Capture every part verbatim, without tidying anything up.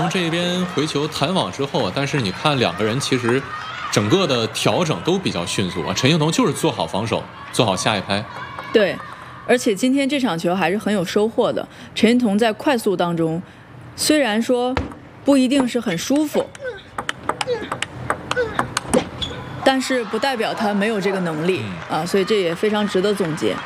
同这边回球弹网之后啊，但是你看两个人其实整个的调整都比较迅速啊。陈幸同就是做好防守，做好下一拍。 对，而且今天这场球还是很有收获的。陈幸同在快速当中，虽然说不一定是很舒服，但是不代表他没有这个能力啊，所以这也非常值得总结。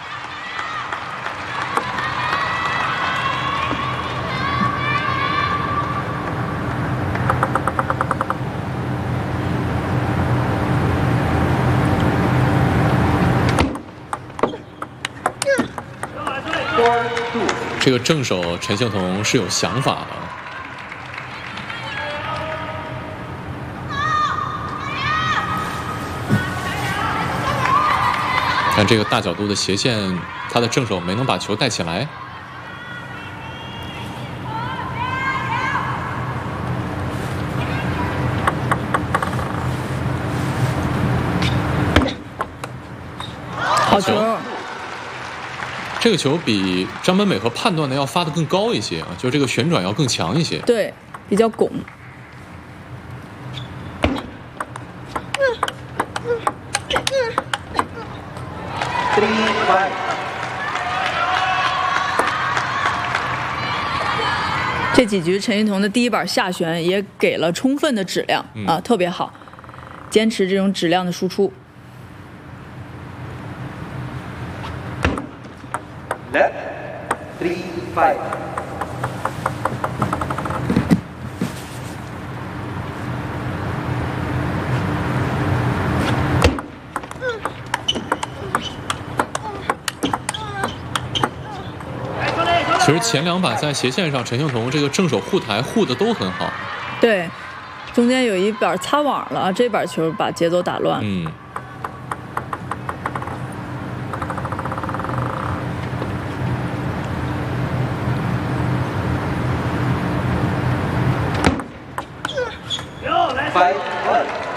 这个正手陈幸同是有想法的。看这个大角度的斜线，他的正手没能把球带起来。 好球！ 这个球比张本美和判断的要发得更高一些啊，就这个旋转要更强一些。 对，比较拱。这几局陈幸同的第一板下旋也给了充分的质量、嗯、啊，特别好，坚持这种质量的输出。 Left, three, five. 其实前两板在斜线上，陈幸同这个正手护台护的都很好。 对，中间有一板擦网了，这板球把节奏打乱。 嗯。 Five, one.